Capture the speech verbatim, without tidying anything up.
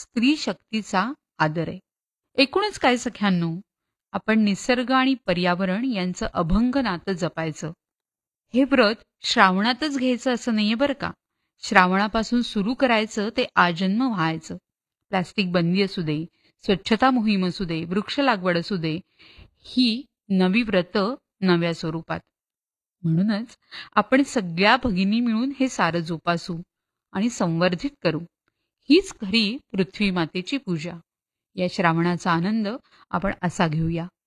स्त्री शक्तीचा आदर आहे. एकूणच काय सख्यांनो, आपण निसर्ग आणि पर्यावरण यांचं अभंग नातं जपायचं. हे व्रत श्रावणातच घ्यायचं असं नाहीये बरं का. श्रावणापासून सुरू करायचं ते आजन्म व्हायचं. प्लास्टिक बंदी असू दे, स्वच्छता मोहीम असू दे, वृक्ष लागवड असू दे, ही नवी व्रत नव्या स्वरूपात. म्हणूनच आपण सगळ्या भगिनी मिळून हे सारं जोपासू आणि संवर्धित करू. हीच खरी पृथ्वी मातेची पूजा. या श्रावणाचा आनंद आपण असा घेऊया.